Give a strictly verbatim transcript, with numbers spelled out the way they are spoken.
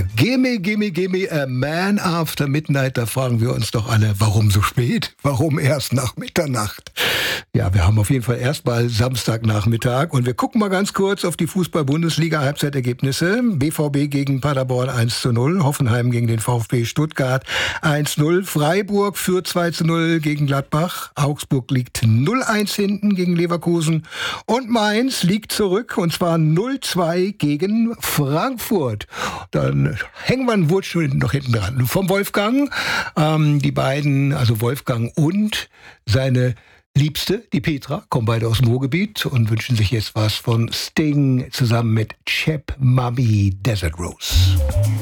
Gimme, gimme, gimme a man after midnight. Da fragen wir uns doch alle, warum so spät? Warum erst nach Mitternacht? Ja, wir haben auf jeden Fall erst mal Samstagnachmittag und wir gucken mal ganz kurz auf die Fußball-Bundesliga-Halbzeitergebnisse. B V B gegen Paderborn eins zu null, Hoffenheim gegen den VfB Stuttgart eins zu null, Freiburg führt zwei zu null gegen Gladbach, Augsburg liegt null eins hinten gegen Leverkusen und Mainz liegt zurück und zwar null zwei gegen Frankfurt. Dann hängen wir einen Wurst noch hinten dran. Vom Wolfgang, ähm, die beiden, also Wolfgang und seine Liebste, die Petra, kommen beide aus dem Ruhrgebiet und wünschen sich jetzt was von Sting zusammen mit Chap Mummy Desert Rose.